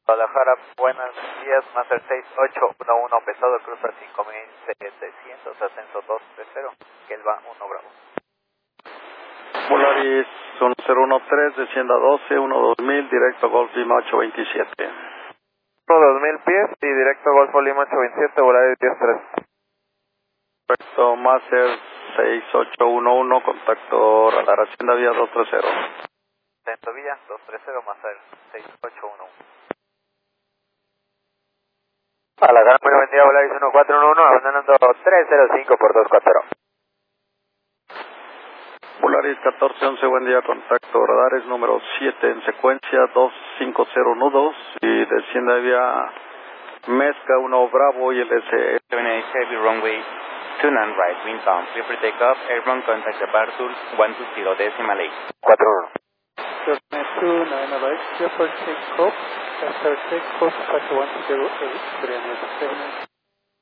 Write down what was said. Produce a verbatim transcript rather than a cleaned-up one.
Guadalajara, buenos días, Master seis ocho uno uno, pesado, cruza cinco mil setecientos, ascenso dos tres cero, que él va uno Bravo. Polaris uno cero uno tres, descienda doce, uno dos mil, directo Golf Lima ocho veintisiete. dos mil pies y directo Golfo Lima ocho veintisiete, Volaris diez tres. Perfecto, Master seis ocho uno uno, contacto radar Hacienda Vía dos tres cero. Ascenso Villa dos tres cero, Master seis ocho uno uno. Guadalajara, muy buen día, Volaris uno cuatro uno uno, abandonando tres cero cinco por dos cuatro cero. Polaris catorce once, buen día, contacto radares número siete en secuencia, dos cinco cero nudos y descienda vía Mezca uno Bravo y el S E. seven eight heavy runway two nine right, windbound, clear for takeoff, airborne contact departure one two zero decimal eight. cuatro uno. two nine right, clear for takeoff, after takeoff, one zero eight,